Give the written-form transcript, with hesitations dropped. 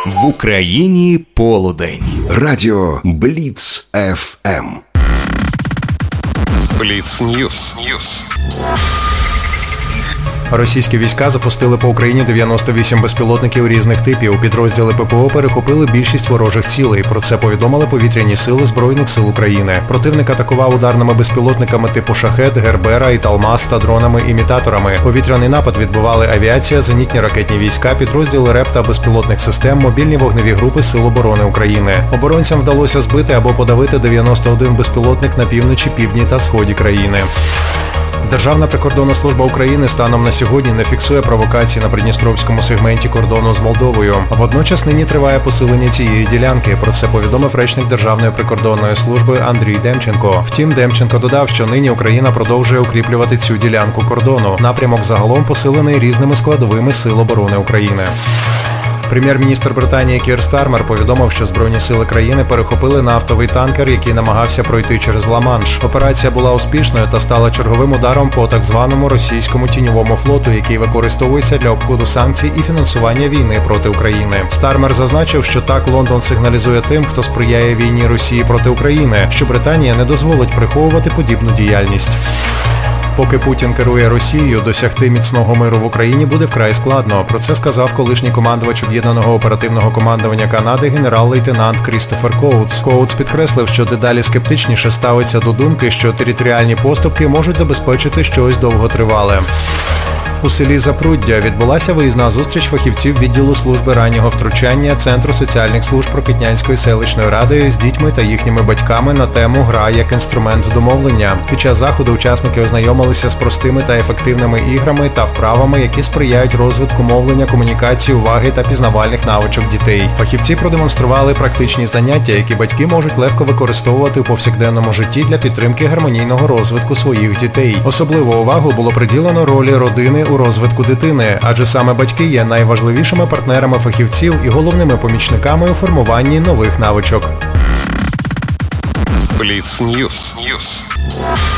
В Україні полудень. Радіо Бліц ФМ. Бліц Ньюс. Російські війська запустили по Україні 98 безпілотників різних типів. Підрозділи ППО перехопили більшість ворожих цілей. Про це повідомили повітряні сили Збройних сил України. Противник атакував ударними безпілотниками типу «Шахед», «Гербера» і «Талмас» та дронами-імітаторами. Повітряний напад відбивали авіація, зенітні ракетні війська, підрозділи РЕП та безпілотних систем, мобільні вогневі групи Сил оборони України. Оборонцям вдалося збити або подавити 91 безпілотник на півночі, півдні та сході країни. Державна прикордонна служба України станом на сьогодні не фіксує провокації на придністровському сегменті кордону з Молдовою. Водночас нині триває посилення цієї ділянки. Про це повідомив речник Державної прикордонної служби Андрій Демченко. Втім, Демченко додав, що нині Україна продовжує укріплювати цю ділянку кордону. Напрямок загалом посилений різними складовими Сил оборони України. Прем'єр-міністр Британії Кір Стармер повідомив, що Збройні сили країни перехопили нафтовий танкер, який намагався пройти через Ла-Манш. Операція була успішною та стала черговим ударом по так званому російському тіньовому флоту, який використовується для обходу санкцій і фінансування війни проти України. Стармер зазначив, що так Лондон сигналізує тим, хто сприяє війні Росії проти України, що Британія не дозволить приховувати подібну діяльність. Поки Путін керує Росією, досягти міцного миру в Україні буде вкрай складно. Про це сказав колишній командувач Об'єднаного оперативного командування Канади генерал-лейтенант Крістофер Коутс. Коутс підкреслив, що дедалі скептичніше ставиться до думки, що територіальні поступки можуть забезпечити щось довготривале. У селі Запруддя відбулася виїзна зустріч фахівців відділу служби раннього втручання Центру соціальних служб Прокітнянської селищної ради з дітьми та їхніми батьками на тему «Гра як інструмент домовлення». Під час заходу учасники ознайомилися з простими та ефективними іграми та вправами, які сприяють розвитку мовлення, комунікації, уваги та пізнавальних навичок дітей. Фахівці продемонстрували практичні заняття, які батьки можуть легко використовувати у повсякденному житті для підтримки гармонійного розвитку своїх дітей. Особливу увагу було приділено ролі родини у розвитку дитини, адже саме батьки є найважливішими партнерами фахівців і головними помічниками у формуванні нових навичок. Бліц Ньюс.